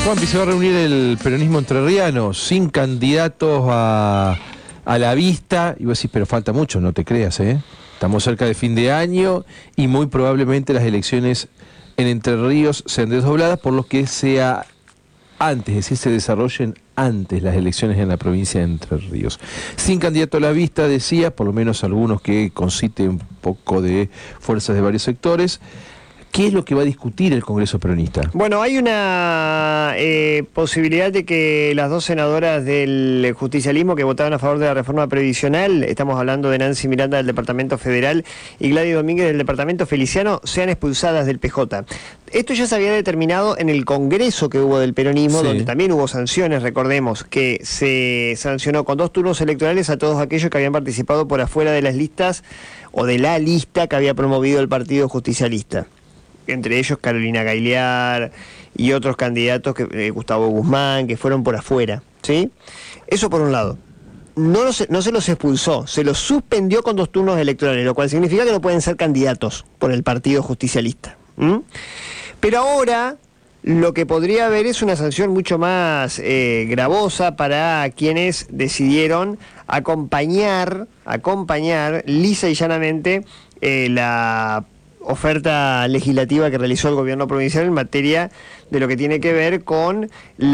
Juanpi, se va a reunir el peronismo entrerriano sin candidatos a la vista. Y vos decís, pero falta mucho, no te creas, ¿eh? Estamos cerca de fin de año y muy probablemente las elecciones en Entre Ríos sean desdobladas, por lo que sea antes, es decir, se desarrollen antes las elecciones en la provincia de Entre Ríos. Sin candidato a la vista, decía, por lo menos algunos que conciten un poco de fuerzas de varios sectores. ¿Qué es lo que va a discutir el Congreso Peronista? Bueno, hay una posibilidad de que las dos senadoras del justicialismo que votaban a favor de la reforma previsional, estamos hablando de Nancy Miranda del Departamento Federal y Gladys Domínguez del Departamento Feliciano, sean expulsadas del PJ. Esto ya se había determinado en el Congreso que hubo del peronismo, sí, donde también hubo sanciones, recordemos, que se sancionó con 2 turnos electorales a todos aquellos que habían participado por afuera de las listas o de la lista que había promovido el Partido Justicialista. Entre ellos Carolina Gailear y otros candidatos, Gustavo Guzmán, que fueron por afuera, ¿sí? Eso por un lado. No se los expulsó, se los suspendió con 2 turnos electorales, lo cual significa que no pueden ser candidatos por el Partido Justicialista. Pero ahora lo que podría haber es una sanción mucho más gravosa para quienes decidieron acompañar lisa y llanamente la oferta legislativa que realizó el gobierno provincial en materia de lo que tiene que ver con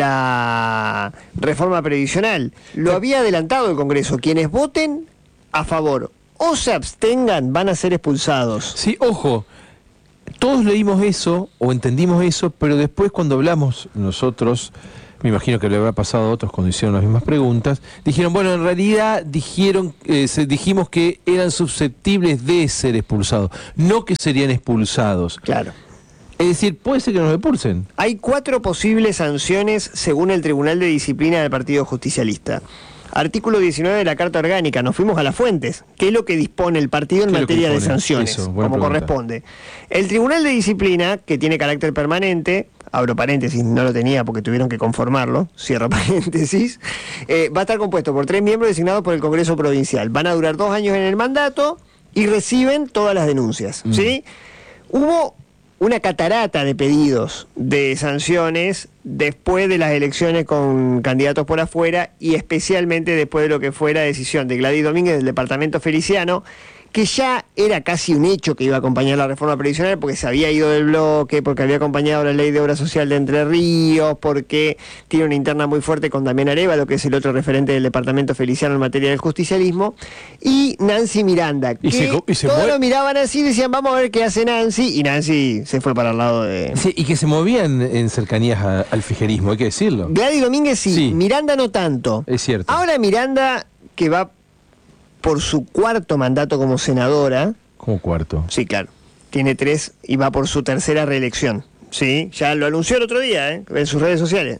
la reforma previsional. Lo había adelantado el Congreso. Quienes voten a favor o se abstengan van a ser expulsados. Sí, ojo, todos leímos eso o entendimos eso, pero después cuando hablamos nosotros, me imagino que le habrá pasado a otros cuando hicieron las mismas preguntas, dijeron, bueno, en realidad dijimos que eran susceptibles de ser expulsados, no que serían expulsados. Claro. Es decir, puede ser que nos expulsen. Hay 4 posibles sanciones según el Tribunal de Disciplina del Partido Justicialista. Artículo 19 de la Carta Orgánica, nos fuimos a las fuentes. ¿Qué es lo que dispone el partido en materia de sanciones? Eso, como corresponde. El Tribunal de Disciplina, que tiene carácter permanente, abro paréntesis, no lo tenía porque tuvieron que conformarlo, cierro paréntesis, va a estar compuesto por 3 miembros designados por el Congreso Provincial. Van a durar 2 años en el mandato y reciben todas las denuncias, ¿sí? Hubo una catarata de pedidos de sanciones después de las elecciones con candidatos por afuera y especialmente después de lo que fue la decisión de Gladys Domínguez del Departamento Feliciano, que ya era casi un hecho que iba a acompañar la reforma previsional porque se había ido del bloque, porque había acompañado la ley de obra social de Entre Ríos, porque tiene una interna muy fuerte con Damián Arévalo, que es el otro referente del Departamento Feliciano en materia del justicialismo, y Nancy Miranda, que todos lo miraban así y decían, vamos a ver qué hace Nancy, y Nancy se fue para el lado de... Sí, y que se movían en cercanías al fijerismo, hay que decirlo. Gladys Domínguez sí, Miranda no tanto. Es cierto. Ahora Miranda, que va por su 4º mandato como senadora. ¿Cómo 4º? Sí, claro. Tiene 3 y va por su 3ª reelección. Sí, ya lo anunció el otro día, en sus redes sociales.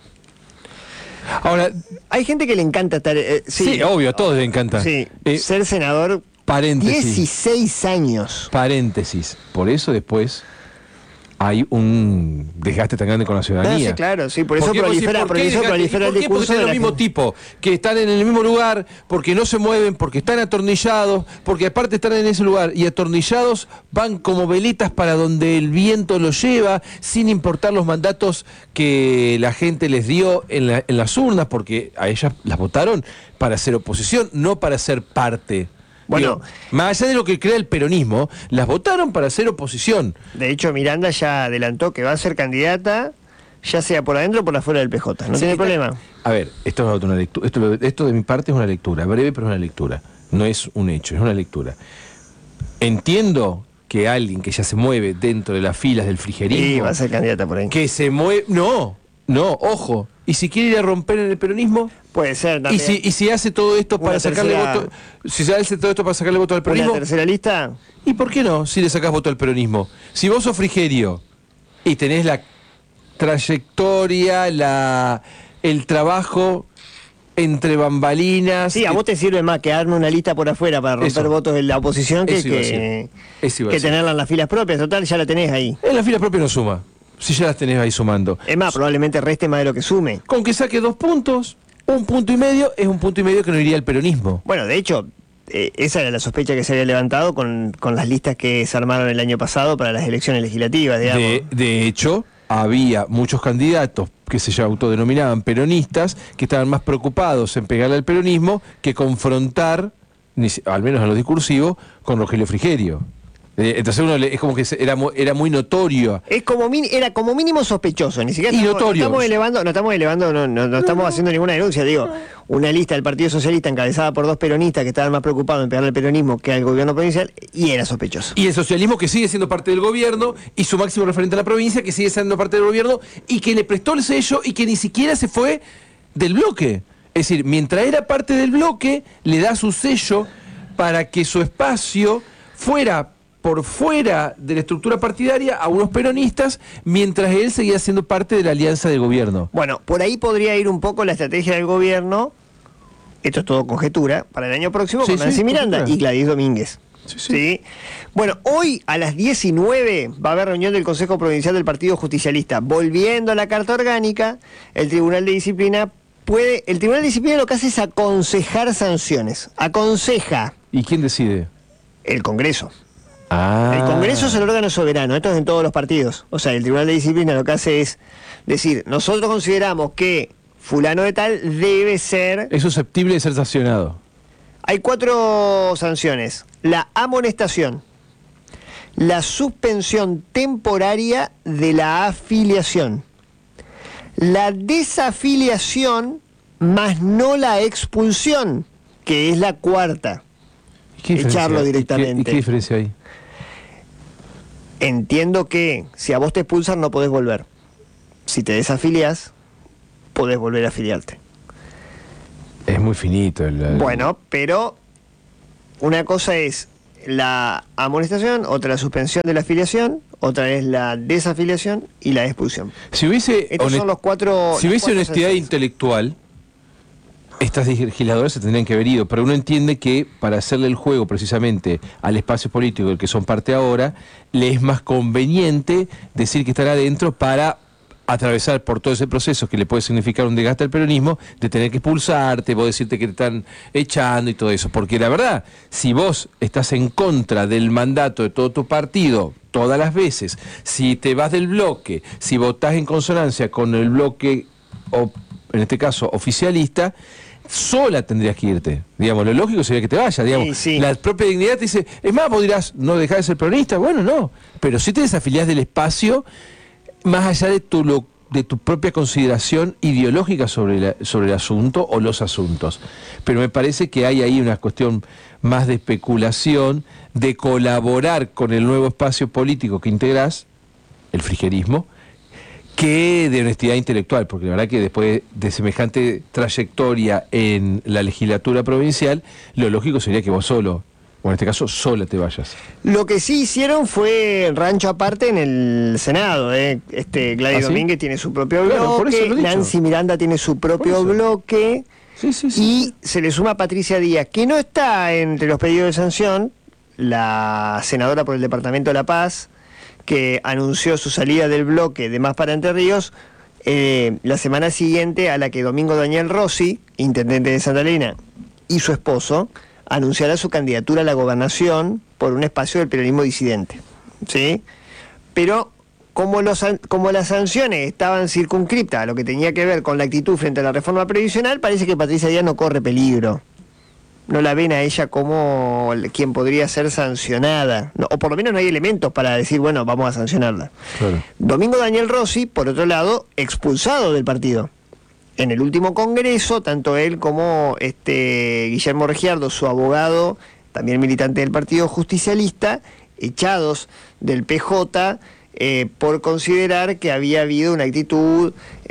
Ahora, hay gente que le encanta estar... sí, obvio, a todos les encanta. Sí, ser senador. Paréntesis. 16 años. Paréntesis. Por eso después hay un desgaste tan grande con la ciudadanía. Sí, claro, sí, por eso prolifera el discurso. Porque son los mismos tipos, que están en el mismo lugar, porque no se mueven, porque están atornillados, porque aparte están en ese lugar y atornillados van como velitas para donde el viento los lleva, sin importar los mandatos que la gente les dio en las urnas, porque a ellas las votaron para ser oposición, no para ser parte. Bueno, más allá de lo que crea el peronismo, las votaron para ser oposición. De hecho, Miranda ya adelantó que va a ser candidata, ya sea por adentro o por afuera del PJ. No tiene problema. A ver, esto es una lectura. Esto de mi parte es una lectura, breve, pero es una lectura. No es un hecho, es una lectura. Entiendo que alguien que ya se mueve dentro de las filas del frigerismo... Sí, va a ser candidata por ahí. Que se mueve... No, ojo. ¿Y si quiere ir a romper en el peronismo? Puede ser también. ¿Y si hace todo esto para sacarle voto? Si se hace todo esto para sacarle voto al peronismo. ¿Una tercera lista? ¿Y por qué no si le sacás voto al peronismo? Si vos sos Frigerio y tenés la trayectoria, el trabajo entre bambalinas... Sí, a vos te sirve más que darme una lista por afuera para romper votos de la oposición que tenerla en las filas propias. Total, ya la tenés ahí. En las filas propias no suma. Si ya las tenés ahí sumando. Es más, probablemente reste más de lo que sume. Con que saque 2 puntos, 1,5 puntos, es 1,5 puntos que no iría al peronismo. Bueno, de hecho, esa era la sospecha que se había levantado con las listas que se armaron el año pasado para las elecciones legislativas, digamos. De hecho, había muchos candidatos que se autodenominaban peronistas, que estaban más preocupados en pegarle al peronismo que confrontar, al menos en lo discursivo, con Rogelio Frigerio. Entonces es como que era muy notorio. Era como mínimo sospechoso, ni siquiera notorio. No estamos haciendo ninguna denuncia, digo, una lista del Partido Socialista encabezada por 2 peronistas que estaban más preocupados en pegarle al peronismo que al gobierno provincial, y era sospechoso. Y el socialismo, que sigue siendo parte del gobierno, y su máximo referente a la provincia, que sigue siendo parte del gobierno, y que le prestó el sello y que ni siquiera se fue del bloque. Es decir, mientras era parte del bloque, le da su sello para que su espacio fuera por fuera de la estructura partidaria a unos peronistas, mientras él seguía siendo parte de la alianza de gobierno. Bueno, por ahí podría ir un poco la estrategia del gobierno, esto es todo conjetura, para el año próximo, con Nancy Miranda y Gladys Domínguez. Sí. Bueno, hoy a las 19 va a haber reunión del Consejo Provincial del Partido Justicialista. Volviendo a la Carta Orgánica, el Tribunal de Disciplina lo que hace es aconsejar sanciones. Aconseja. ¿Y quién decide? El Congreso. El Congreso es el órgano soberano, esto es en todos los partidos. O sea, el Tribunal de Disciplina lo que hace es decir, nosotros consideramos que fulano de tal debe ser... Es susceptible de ser sancionado. Hay 4 sanciones. La amonestación, la suspensión temporaria de la afiliación, la desafiliación, más no la expulsión, que es la 4ª. Echarlo directamente. ¿Y qué diferencia hay? Entiendo que si a vos te expulsan no podés volver. Si te desafilias, podés volver a afiliarte. Es muy finito. Bueno, pero una cosa es la amonestación, otra la suspensión de la afiliación, otra es la desafiliación y la expulsión. Si hubiese Estos son los 4. Si hubiese honestidad intelectual, estas legisladoras se tendrían que haber ido, pero uno entiende que para hacerle el juego precisamente al espacio político del que son parte ahora, le es más conveniente decir que están adentro para atravesar por todo ese proceso que le puede significar un desgaste al peronismo, de tener que expulsarte, vos decirte que te están echando y todo eso. Porque la verdad, si vos estás en contra del mandato de todo tu partido todas las veces, si te vas del bloque, si votás en consonancia con el bloque, o en este caso oficialista, sola tendrías que irte. Digamos, lo lógico sería que te vayas. Digamos, sí. La propia dignidad te dice, es más, vos dirás, no dejás de ser peronista. Bueno, no. Pero si te desafiliás del espacio, más allá de tu propia consideración ideológica sobre el asunto o los asuntos. Pero me parece que hay ahí una cuestión más de especulación, de colaborar con el nuevo espacio político que integrás, el frigerismo, que de honestidad intelectual, porque la verdad que después de semejante trayectoria en la legislatura provincial, lo lógico sería que vos solo, o en este caso sola, te vayas. Lo que sí hicieron fue rancho aparte en el Senado. Gladys Domínguez tiene su propio bloque, Nancy Miranda tiene su propio bloque, y se le suma Patricia Díaz, que no está entre los pedidos de sanción, la senadora por el Departamento de La Paz, que anunció su salida del bloque de Más para Entre Ríos la semana siguiente a la que Domingo Daniel Rossi, intendente de Santa Elena, y su esposo anunciará su candidatura a la gobernación por un espacio del peronismo disidente. ¿Sí? Pero como las sanciones estaban circunscriptas a lo que tenía que ver con la actitud frente a la reforma previsional, parece que Patricia Díaz no corre peligro. No la ven a ella como quien podría ser sancionada, o por lo menos no hay elementos para decir, bueno, vamos a sancionarla. Claro. Domingo Daniel Rossi, por otro lado, expulsado del partido. En el último congreso, tanto él como Guillermo Regiardo, su abogado, también militante del Partido Justicialista, echados del PJ por considerar que había habido una actitud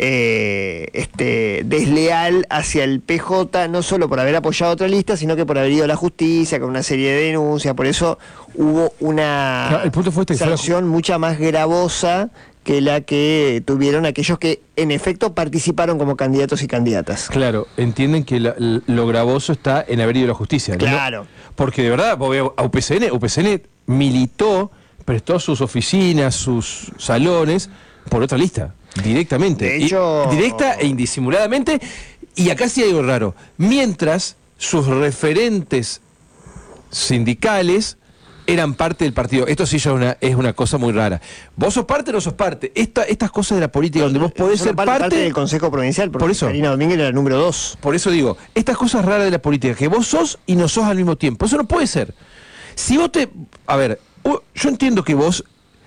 desleal hacia el PJ, no solo por haber apoyado otra lista, sino que por haber ido a la justicia con una serie de denuncias. Por eso hubo una sanción mucha más gravosa que la que tuvieron aquellos que en efecto participaron como candidatos y candidatas. Claro, entienden que lo gravoso está en haber ido a la justicia. Claro. ¿No? Porque de verdad, a UPCN militó, prestó sus oficinas, sus salones, por otra lista, directamente. De hecho, directa e indisimuladamente, y acá sí hay algo raro. Mientras sus referentes sindicales eran parte del partido. Esto sí ya es una cosa muy rara. ¿Vos sos parte o no sos parte? Estas cosas de la política donde vos podés ser parte del Consejo Provincial, porque por eso, Karina Domínguez era el número 2. Por eso digo, estas cosas raras de la política, que vos sos y no sos al mismo tiempo. Eso no puede ser. Si vos a ver, yo entiendo que vos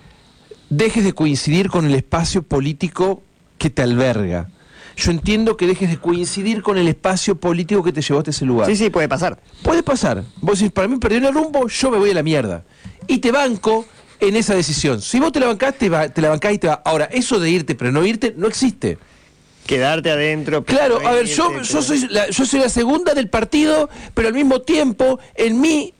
dejes de coincidir con el espacio político que te alberga. Yo entiendo que dejes de coincidir con el espacio político que te llevó hasta ese lugar. Sí, puede pasar. Puede pasar. Vos decís, para mí perdió el rumbo, yo me voy a la mierda. Y te banco en esa decisión. Si vos te la bancás, te la bancás y te va. Ahora, eso de irte, pero no irte, no existe. Quedarte adentro. Claro, a ver, yo soy la segunda del partido, pero al mismo tiempo, en mi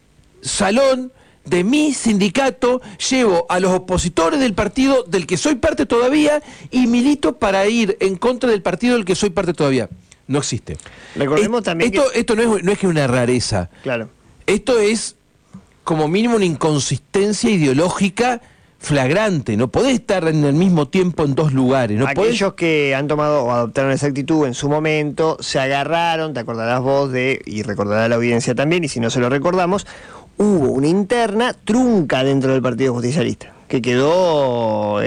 salón de mi sindicato, llevo a los opositores del partido del que soy parte todavía y milito para ir en contra del partido del que soy parte todavía. No existe. Recordemos también esto no es que una rareza. Claro. Esto es como mínimo una inconsistencia ideológica flagrante. No podés estar en el mismo tiempo en dos lugares. No Aquellos que han tomado o adoptaron esa actitud en su momento se agarraron, te acordarás vos y recordará la audiencia también, y si no se lo recordamos, hubo una interna trunca dentro del Partido Justicialista, que quedó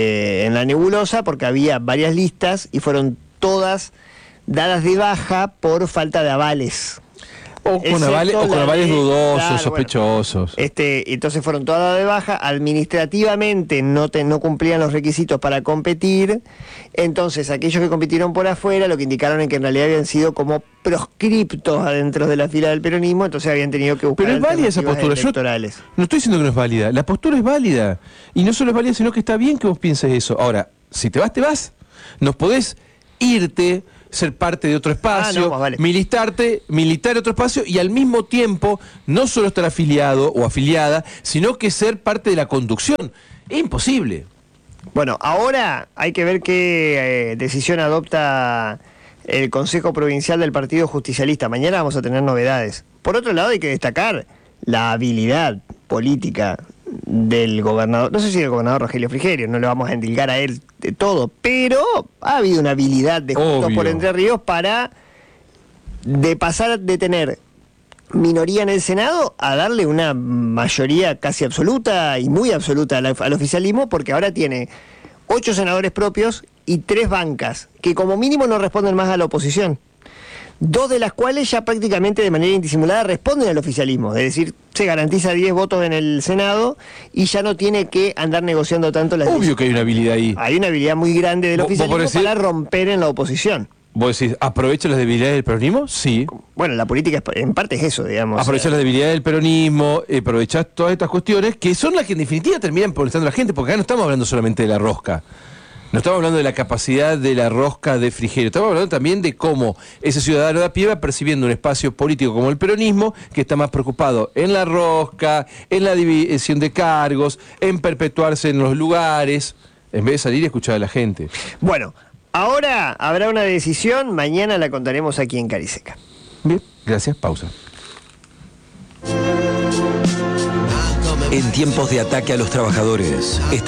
en la nebulosa porque había varias listas y fueron todas dadas de baja por falta de avales. O con avales dudosos, claro, sospechosos. Bueno, entonces fueron todas dadas de baja, administrativamente no cumplían los requisitos para competir, entonces aquellos que compitieron por afuera lo que indicaron es que en realidad habían sido proscriptos adentro de la fila del peronismo, entonces habían tenido que buscar. Pero es válida esa postura. Yo no estoy diciendo que no es válida, la postura es válida, y no solo es válida, sino que está bien que vos pienses eso. Ahora, si te vas, te vas. No podés irte, ser parte de otro espacio, vale. militar en otro espacio y al mismo tiempo no solo estar afiliado o afiliada, sino que ser parte de la conducción. Es imposible. Bueno, ahora hay que ver qué decisión adopta el Consejo Provincial del Partido Justicialista. Mañana vamos a tener novedades. Por otro lado, hay que destacar la habilidad política del gobernador, no sé si del gobernador Rogelio Frigerio, no le vamos a endilgar a él de todo, pero ha habido una habilidad de Juntos por Entre Ríos para pasar de tener minoría en el Senado a darle una mayoría casi absoluta y muy absoluta al oficialismo, porque ahora tiene 8 senadores propios y 3 bancas, que como mínimo no responden más a la oposición. 2 de las cuales ya prácticamente de manera indisimulada responden al oficialismo, es decir, se garantiza 10 votos en el Senado y ya no tiene que andar negociando tanto las Obvio que hay una habilidad ahí. Hay una habilidad muy grande del oficialismo para romper en la oposición. ¿Vos decís, aprovecha las debilidades del peronismo? Sí. Bueno, la política en parte es eso, digamos. Aprovechar las debilidades del peronismo, aprovechar todas estas cuestiones, que son las que en definitiva terminan molestando a la gente, porque acá no estamos hablando solamente de la rosca. No estamos hablando de la capacidad de la rosca de Frigerio, estamos hablando también de cómo ese ciudadano de a pie va percibiendo un espacio político como el peronismo, que está más preocupado en la rosca, en la división de cargos, en perpetuarse en los lugares, en vez de salir y escuchar a la gente. Bueno, ahora habrá una decisión, mañana la contaremos aquí en Cariseca. Bien, gracias, pausa. En tiempos de ataque a los trabajadores, está